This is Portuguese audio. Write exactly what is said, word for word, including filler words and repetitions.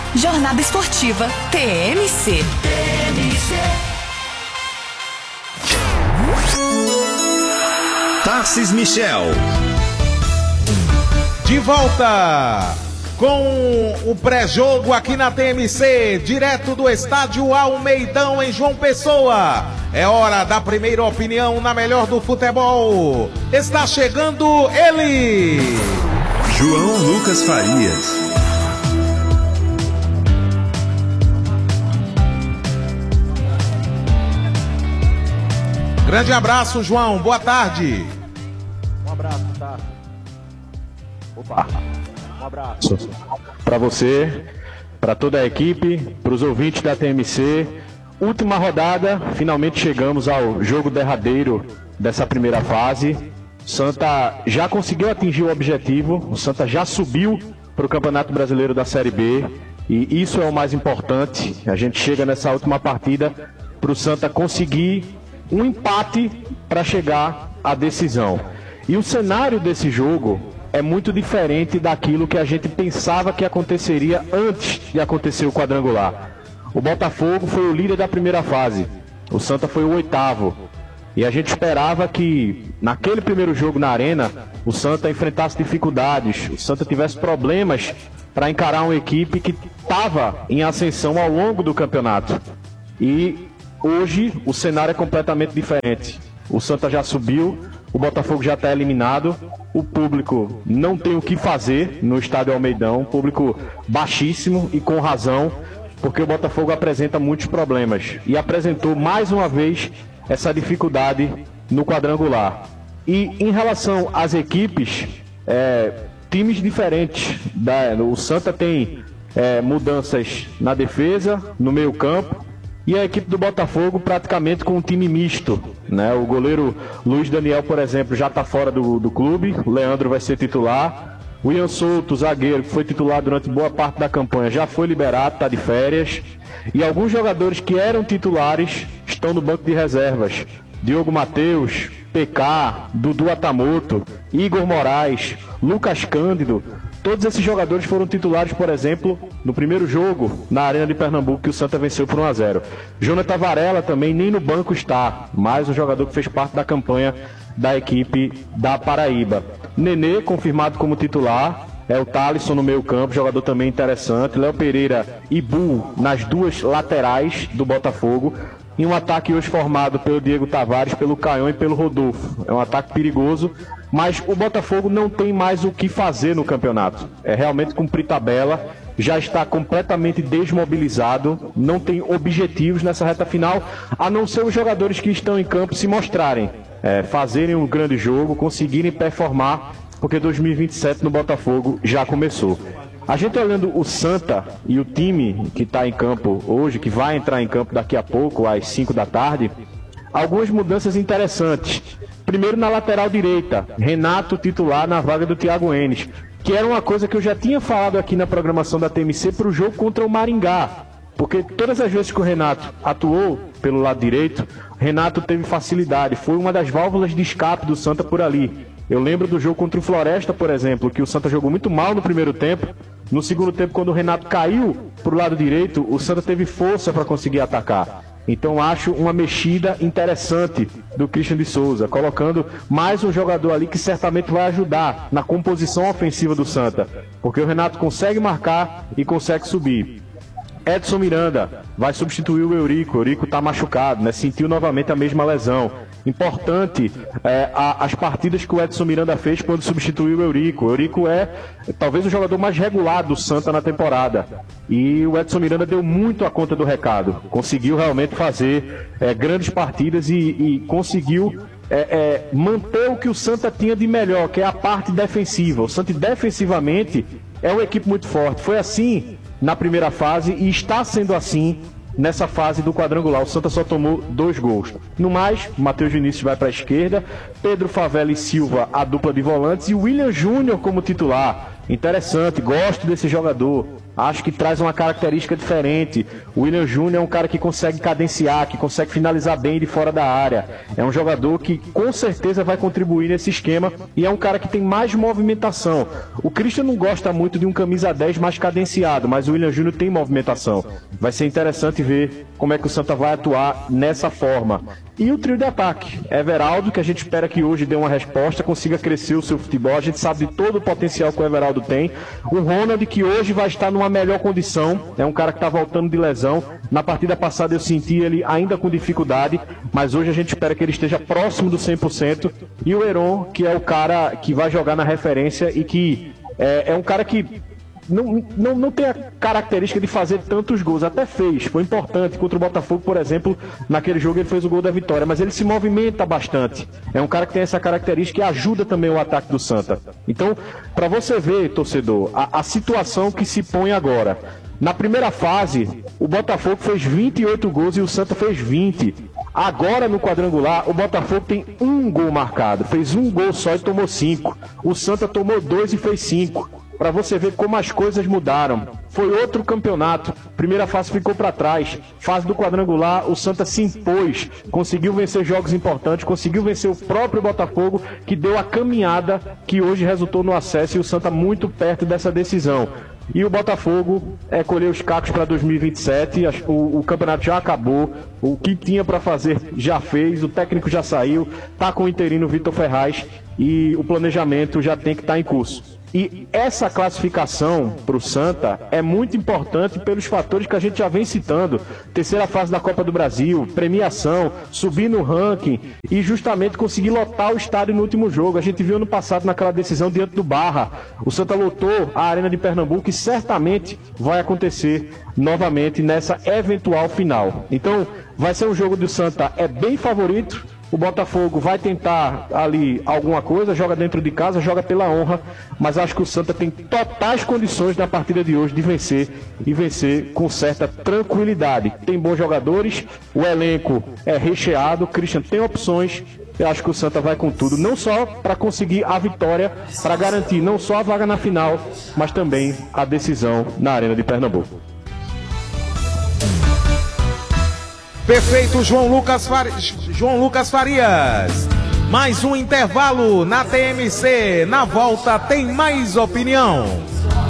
Jornada Esportiva T M C. T M C. Tarcis Michel. De volta com o pré-jogo aqui na T M C, direto do estádio Almeidão em João Pessoa. É hora da primeira opinião na melhor do futebol. Está chegando ele, João Lucas Farias. Grande abraço, João. Boa tarde. Um abraço, tá? Opa. Um abraço para você, para toda a equipe, para os ouvintes da T M C. Última rodada, finalmente chegamos ao jogo derradeiro dessa primeira fase. O Santa já conseguiu atingir o objetivo, o Santa já subiu para o Campeonato Brasileiro da Série B e isso é o mais importante. A gente chega nessa última partida para o Santa conseguir um empate para chegar à decisão. E o cenário desse jogo é muito diferente daquilo que a gente pensava que aconteceria antes de acontecer o quadrangular. O Botafogo foi o líder da primeira fase, o Santa foi o oitavo. E a gente esperava que naquele primeiro jogo na Arena, o Santa enfrentasse dificuldades, o Santa tivesse problemas para encarar uma equipe que estava em ascensão ao longo do campeonato. E hoje o cenário é completamente diferente. O Santa já subiu, o Botafogo já está eliminado, o público não tem o que fazer no estádio Almeidão, público baixíssimo e com razão, porque o Botafogo apresenta muitos problemas e apresentou mais uma vez essa dificuldade no quadrangular. E em relação às equipes, é, times diferentes, da, o Santa tem é, mudanças na defesa, no meio campo, e a equipe do Botafogo praticamente com um time misto, né? O goleiro Luiz Daniel, por exemplo, já está fora do, do clube, o Leandro vai ser titular, o Ian Souto, zagueiro, que foi titular durante boa parte da campanha, já foi liberado, está de férias, e alguns jogadores que eram titulares estão no banco de reservas. Diogo Matheus, P K, Dudu Atamoto, Igor Moraes, Lucas Cândido. Todos esses jogadores foram titulares, por exemplo, no primeiro jogo na Arena de Pernambuco, que o Santa venceu por um a zero. Jonathan Varela também nem no banco está, mais um jogador que fez parte da campanha da equipe da Paraíba. Nenê, confirmado como titular, é o Thalisson no meio campo, jogador também interessante. Léo Pereira e Bull nas duas laterais do Botafogo. E um ataque hoje formado pelo Diego Tavares, pelo Caion e pelo Rodolfo. É um ataque perigoso, mas o Botafogo não tem mais o que fazer no campeonato. É realmente cumprir tabela, já está completamente desmobilizado, não tem objetivos nessa reta final, a não ser os jogadores que estão em campo se mostrarem, é, fazerem um grande jogo, conseguirem performar, porque dois mil e vinte e sete no Botafogo já começou. A gente olhando o Santa e o time que está em campo hoje, que vai entrar em campo daqui a pouco, às cinco da tarde, algumas mudanças interessantes. Primeiro na lateral direita, Renato titular na vaga do Thiago Enes, que era uma coisa que eu já tinha falado aqui na programação da T M C para o jogo contra o Maringá. Porque todas as vezes que o Renato atuou pelo lado direito, Renato teve facilidade, foi uma das válvulas de escape do Santa por ali. Eu lembro do jogo contra o Floresta, por exemplo, que o Santa jogou muito mal no primeiro tempo. No segundo tempo, quando o Renato caiu para o lado direito, o Santa teve força para conseguir atacar. Então acho uma mexida interessante do Christian de Souza, colocando mais um jogador ali que certamente vai ajudar na composição ofensiva do Santa, porque o Renato consegue marcar e consegue subir. Edson Miranda vai substituir o Eurico, o Eurico está machucado, né? Sentiu novamente a mesma lesão. Importante é, a, as partidas que o Edson Miranda fez quando substituiu o Eurico. O Eurico é talvez o jogador mais regular do Santa na temporada. E o Edson Miranda deu muito a conta do recado. Conseguiu realmente fazer é, grandes partidas e, e conseguiu é, é, manter o que o Santa tinha de melhor, que é a parte defensiva. O Santa defensivamente é uma equipe muito forte. Foi assim na primeira fase e está sendo assim nessa fase do quadrangular. O Santa só tomou dois gols. No mais, Matheus Vinícius vai para a esquerda, Pedro Favela e Silva, a dupla de volantes, e o William Júnior como titular. interessante, gosto desse jogador. Acho que traz uma característica diferente. O William Júnior é um cara que consegue cadenciar, que consegue finalizar bem de fora da área. É um jogador que com certeza vai contribuir nesse esquema e é um cara que tem mais movimentação. O Christian não gosta muito de um camisa dez mais cadenciado, mas o William Júnior tem movimentação. Vai ser interessante ver como é que o Santa vai atuar nessa forma. E o trio de ataque, Everaldo, que a gente espera que hoje dê uma resposta, consiga crescer o seu futebol. A gente sabe de todo o potencial que o Everaldo tem. O Ronald, que hoje vai estar numa melhor condição, é um cara que está voltando de lesão. Na partida passada eu senti ele ainda com dificuldade, mas hoje a gente espera que ele esteja próximo do cem por cento. E o Heron, que é o cara que vai jogar na referência e que é, é um cara que Não, não, não tem a característica de fazer tantos gols, até fez, foi importante contra o Botafogo, por exemplo, naquele jogo ele fez o gol da vitória, mas ele se movimenta bastante, é um cara que tem essa característica e ajuda também o ataque do Santa. Então, para você ver, torcedor, a, a situação que se põe agora, na primeira fase o Botafogo fez vinte e oito gols e o Santa fez vinte. Agora no quadrangular o Botafogo tem um gol marcado, fez um gol só e tomou cinco, o Santa tomou dois e fez cinco. Para você ver como as coisas mudaram. Foi outro campeonato. Primeira fase ficou para trás. Fase do quadrangular, o Santa se impôs. Conseguiu vencer jogos importantes. Conseguiu vencer o próprio Botafogo, que deu a caminhada que hoje resultou no acesso. E o Santa muito perto dessa decisão. E o Botafogo é, colheu os cacos para dois mil e vinte e sete. O, o campeonato já acabou. O que tinha para fazer já fez. O técnico já saiu. Está com o interino Vitor Ferraz. E o planejamento já tem que estar tá em curso. E essa classificação para o Santa é muito importante pelos fatores que a gente já vem citando. Terceira fase da Copa do Brasil, premiação, subir no ranking e justamente conseguir lotar o estádio no último jogo. A gente viu ano passado naquela decisão diante do Barra. O Santa lotou a Arena de Pernambuco e certamente vai acontecer novamente nessa eventual final. Então vai ser um jogo do Santa é bem favorito. O Botafogo vai tentar ali alguma coisa, joga dentro de casa, joga pela honra, mas acho que o Santa tem totais condições na partida de hoje de vencer e vencer com certa tranquilidade. Tem bons jogadores, o elenco é recheado, o Christian tem opções. Eu acho que o Santa vai com tudo, não só para conseguir a vitória, para garantir não só a vaga na final, mas também a decisão na Arena de Pernambuco. Perfeito, João Lucas, Fari... João Lucas Farias. Mais um intervalo na T M C. Na volta tem mais opinião.